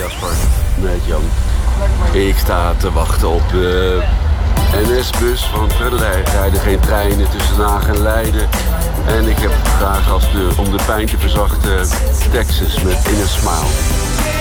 Jasper, met Jan. Ik sta te wachten op de NS-bus, want er rijden geen treinen tussen Haag en Leiden. En ik heb graag om de pijn te verzachten Texas met In a Smile.